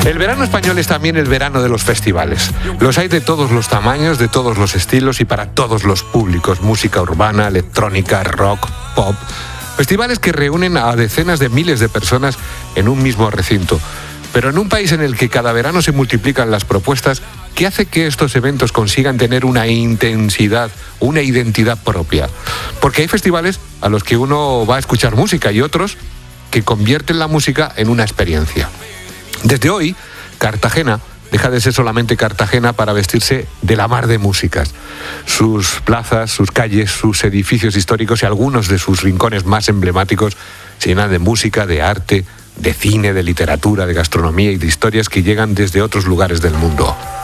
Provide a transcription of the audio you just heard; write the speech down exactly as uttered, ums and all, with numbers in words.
El verano español es también el verano de los festivales. Los hay de todos los tamaños, de todos los estilos y para todos los públicos. Música urbana, electrónica, rock, pop. Festivales que reúnen a decenas de miles de personas en un mismo recinto. Pero en un país en el que cada verano se multiplican las propuestas, ¿qué hace que estos eventos consigan tener una intensidad, una identidad propia? Porque hay festivales a los que uno va a escuchar música y otros que convierten la música en una experiencia. Desde hoy, Cartagena deja de ser solamente Cartagena para vestirse de la mar de músicas. Sus plazas, sus calles, sus edificios históricos y algunos de sus rincones más emblemáticos se llenan de música, de arte, de cine, de literatura, de gastronomía y de historias que llegan desde otros lugares del mundo.